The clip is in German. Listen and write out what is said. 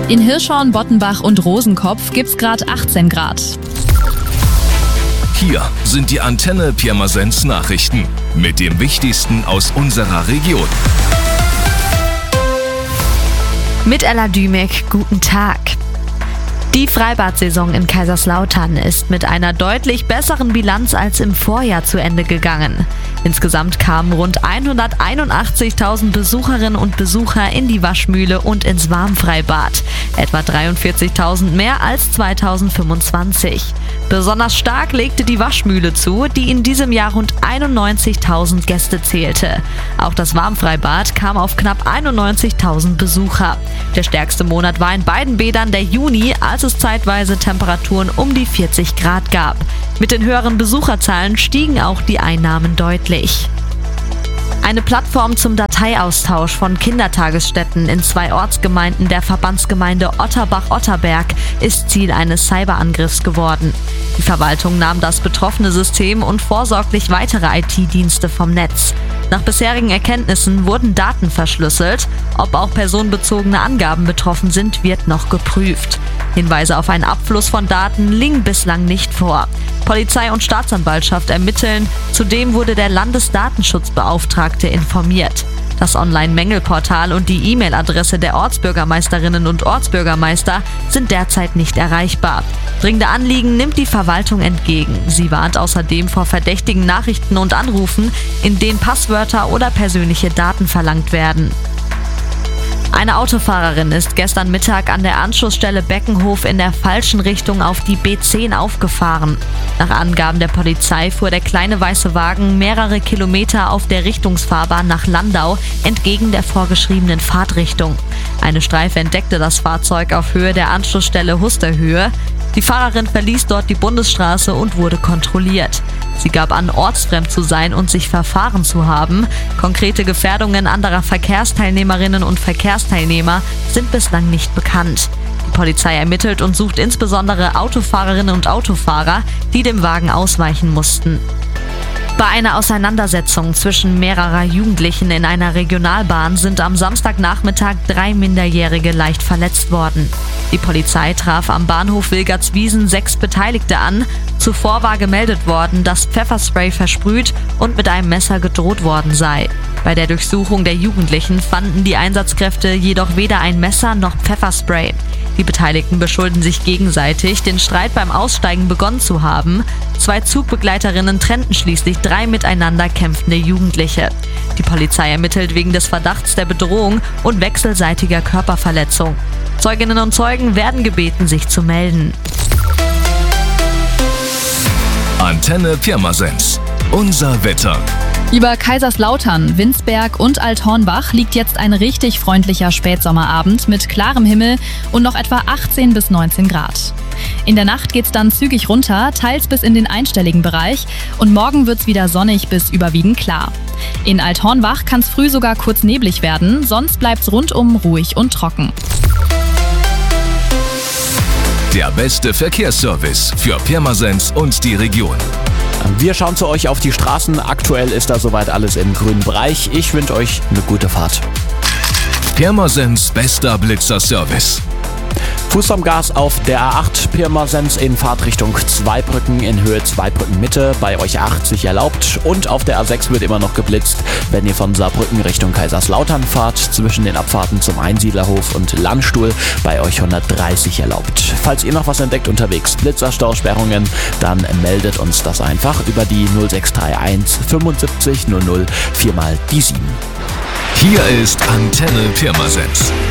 In Hirschhorn, Bottenbach und Rosenkopf gibt's gerade 18 Grad. Hier sind die Antenne Pirmasens Nachrichten mit dem Wichtigsten aus unserer Region. Mit Ella Dümek, guten Tag. Die Freibad-Saison in Kaiserslautern ist mit einer deutlich besseren Bilanz als im Vorjahr zu Ende gegangen. Insgesamt kamen rund 181.000 Besucherinnen und Besucher in die Waschmühle und ins Warmfreibad. Etwa 43.000 mehr als 2025. Besonders stark legte die Waschmühle zu, die in diesem Jahr rund 91.000 Gäste zählte. Auch das Warmfreibad kam auf knapp 91.000 Besucher. Der stärkste Monat war in beiden Bädern der Juni, als es zeitweise Temperaturen um die 40 Grad gab. Mit den höheren Besucherzahlen stiegen auch die Einnahmen deutlich. Eine Plattform zum Dateiaustausch von Kindertagesstätten in 2 Ortsgemeinden der Verbandsgemeinde Otterbach-Otterberg ist Ziel eines Cyberangriffs geworden. Die Verwaltung nahm das betroffene System und vorsorglich weitere IT-Dienste vom Netz. Nach bisherigen Erkenntnissen wurden Daten verschlüsselt. Ob auch personenbezogene Angaben betroffen sind, wird noch geprüft. Hinweise auf einen Abfluss von Daten liegen bislang nicht vor. Polizei und Staatsanwaltschaft ermitteln. Zudem wurde der Landesdatenschutzbeauftragte informiert. Das Online-Mängelportal und die E-Mail-Adresse der Ortsbürgermeisterinnen und Ortsbürgermeister sind derzeit nicht erreichbar. Dringende Anliegen nimmt die Verwaltung entgegen. Sie warnt außerdem vor verdächtigen Nachrichten und Anrufen, in denen Passwörter oder persönliche Daten verlangt werden. Eine Autofahrerin ist gestern Mittag an der Anschlussstelle Beckenhof in der falschen Richtung auf die B10 aufgefahren. Nach Angaben der Polizei fuhr der kleine weiße Wagen mehrere Kilometer auf der Richtungsfahrbahn nach Landau entgegen der vorgeschriebenen Fahrtrichtung. Eine Streife entdeckte das Fahrzeug auf Höhe der Anschlussstelle Husterhöhe. Die Fahrerin verließ dort die Bundesstraße und wurde kontrolliert. Sie gab an, ortsfremd zu sein und sich verfahren zu haben. Konkrete Gefährdungen anderer Verkehrsteilnehmerinnen und Verkehrsteilnehmer sind bislang nicht bekannt. Die Polizei ermittelt und sucht insbesondere Autofahrerinnen und Autofahrer, die dem Wagen ausweichen mussten. Bei einer Auseinandersetzung zwischen mehrerer Jugendlichen in einer Regionalbahn sind am Samstagnachmittag 3 Minderjährige leicht verletzt worden. Die Polizei traf am Bahnhof Wilgartswiesen 6 Beteiligte an. Zuvor war gemeldet worden, dass Pfefferspray versprüht und mit einem Messer gedroht worden sei. Bei der Durchsuchung der Jugendlichen fanden die Einsatzkräfte jedoch weder ein Messer noch Pfefferspray. Die Beteiligten beschulden sich gegenseitig, den Streit beim Aussteigen begonnen zu haben. 2 Zugbegleiterinnen trennten schließlich 3 miteinander kämpfende Jugendliche. Die Polizei ermittelt wegen des Verdachts der Bedrohung und wechselseitiger Körperverletzung. Zeuginnen und Zeugen werden gebeten, sich zu melden. Antenne Pirmasens. Unser Wetter. Über Kaiserslautern, Winsberg und Althornbach liegt jetzt ein richtig freundlicher Spätsommerabend mit klarem Himmel und noch etwa 18 bis 19 Grad. In der Nacht geht's dann zügig runter, teils bis in den einstelligen Bereich, und morgen wird's wieder sonnig bis überwiegend klar. In Althornbach kann's früh sogar kurz neblig werden, sonst bleibt's rundum ruhig und trocken. Der beste Verkehrsservice für Pirmasens und die Region. Wir schauen zu euch auf die Straßen. Aktuell ist da soweit alles im grünen Bereich. Ich wünsche euch eine gute Fahrt. Pirmasens bester Blitzerservice. Fuß vom Gas auf der A8 Pirmasens in Fahrtrichtung Zweibrücken in Höhe Zweibrücken Mitte, bei euch 80 erlaubt, und auf der A6 wird immer noch geblitzt, wenn ihr von Saarbrücken Richtung Kaiserslautern fahrt, zwischen den Abfahrten zum Einsiedlerhof und Landstuhl, bei euch 130 erlaubt. Falls ihr noch was entdeckt unterwegs, Blitzerstausperrungen, dann meldet uns das einfach über die 0631 75 00 4 mal die 7. Hier ist Antenne Pirmasens.